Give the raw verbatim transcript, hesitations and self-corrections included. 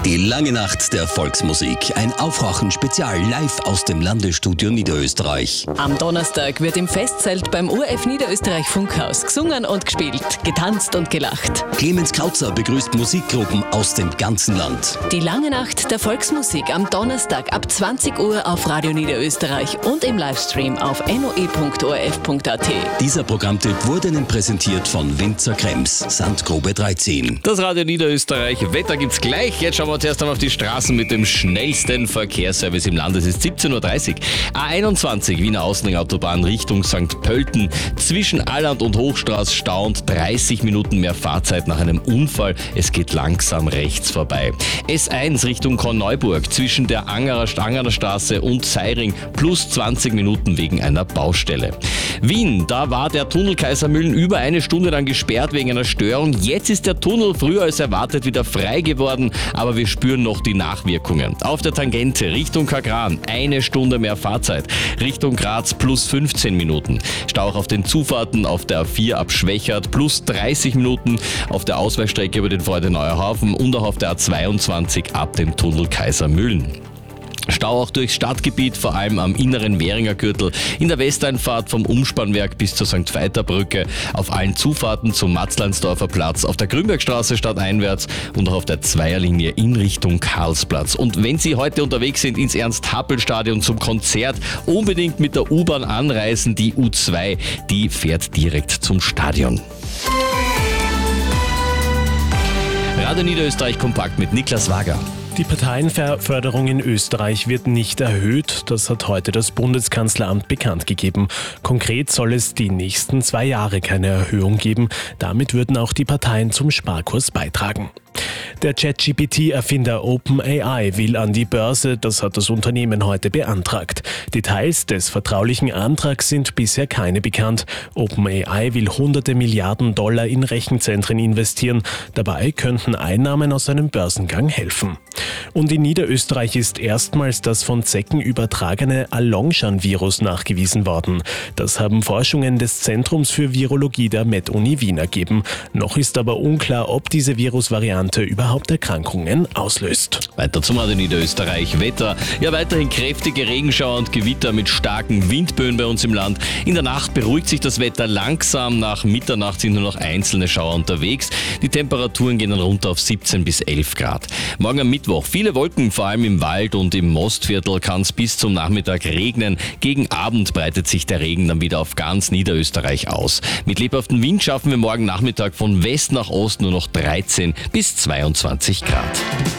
Die lange Nacht der Volksmusik. Ein Aufwachen-Spezial live aus dem Landesstudio Niederösterreich. Am Donnerstag wird im Festzelt beim O R F Niederösterreich Funkhaus gesungen und gespielt, getanzt und gelacht. Clemens Krauzer begrüßt Musikgruppen aus dem ganzen Land. Die lange Nacht der Volksmusik am Donnerstag ab zwanzig Uhr auf Radio Niederösterreich und im Livestream auf n o e punkt o r f punkt a t. Dieser Programmtipp wurde Ihnen präsentiert von Winzer Krems, Sandgrube dreizehn. Das Radio Niederösterreich, Wetter gibt's gleich. Jetzt schauen wir zuerst einmal auf die Straßen mit dem schnellsten Verkehrsservice im Land. Es ist siebzehn Uhr dreißig. A einundzwanzig, Wiener Außenringautobahn Richtung Sankt Pölten. Zwischen Alland und Hochstraß Stau und dreißig Minuten mehr Fahrzeit nach einem Unfall. Es geht langsam rechts vorbei. S eins Richtung Korneuburg zwischen der Angerer, Angerer Straße und Seiring plus zwanzig Minuten wegen einer Baustelle. Wien, da war der Tunnel Kaisermühlen über eine Stunde lang gesperrt wegen einer Störung. Jetzt ist der Tunnel früher als erwartet wieder frei geworden, aber wir spüren noch die Nachwirkungen. Auf der Tangente Richtung Kagran eine Stunde mehr Fahrzeit. Richtung Graz plus fünfzehn Minuten. Stau auch auf den Zufahrten auf der A vier ab Schwächert plus dreißig Minuten. Auf der Ausweichstrecke über den Freudenauer Hafen und auch auf der A zweiundzwanzig ab dem Tunnel Kaisermühlen. Stau auch durchs Stadtgebiet, vor allem am inneren Währinger Gürtel, in der Westeinfahrt vom Umspannwerk bis zur Sankt Veiter Brücke, auf allen Zufahrten zum Matzleinsdorfer Platz, auf der Grünbergstraße stadteinwärts und auch auf der Zweierlinie in Richtung Karlsplatz. Und wenn Sie heute unterwegs sind ins Ernst-Happel-Stadion zum Konzert, unbedingt mit der U-Bahn anreisen, die U zwei, die fährt direkt zum Stadion. Radio Niederösterreich kompakt mit Niklas Wager. Die Parteienförderung in Österreich wird nicht erhöht. Das hat heute das Bundeskanzleramt bekannt gegeben. Konkret soll es die nächsten zwei Jahre keine Erhöhung geben. Damit würden auch die Parteien zum Sparkurs beitragen. Der ChatGP T-Erfinder OpenAI will an die Börse, das hat das Unternehmen heute beantragt. Details des vertraulichen Antrags sind bisher keine bekannt. OpenAI will hunderte Milliarden Dollar in Rechenzentren investieren. Dabei könnten Einnahmen aus einem Börsengang helfen. Und in Niederösterreich ist erstmals das von Zecken übertragene Allongshan-Virus nachgewiesen worden. Das haben Forschungen des Zentrums für Virologie der Med-Uni Wien ergeben. Noch ist aber unklar, ob diese Virusvariante überhaupt Erkrankungen auslöst. Weiter zum Radio Niederösterreich. Wetter. Ja, weiterhin kräftige Regenschauer und Gewitter mit starken Windböen bei uns im Land. In der Nacht beruhigt sich das Wetter langsam. Nach Mitternacht sind nur noch einzelne Schauer unterwegs. Die Temperaturen gehen dann runter auf siebzehn bis elf Grad. Morgen am Mittwoch viele Wolken, vor allem im Wald und im Mostviertel kann es bis zum Nachmittag regnen. Gegen Abend breitet sich der Regen dann wieder auf ganz Niederösterreich aus. Mit lebhaftem Wind schaffen wir morgen Nachmittag von West nach Ost nur noch dreizehn bis zweiundzwanzig Grad.